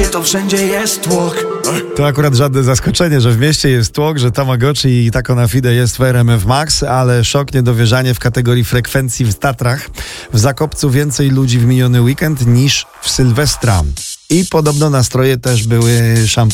mieście to wszędzie jest tłok. To akurat żadne zaskoczenie, że w mieście jest tłok, że Tamagotchi i Taco na Fide jest w RMF Max, ale szok, niedowierzanie w kategorii frekwencji w Tatrach. W Zakopcu więcej ludzi w miniony weekend niż w Sylwestra. I podobno nastroje też były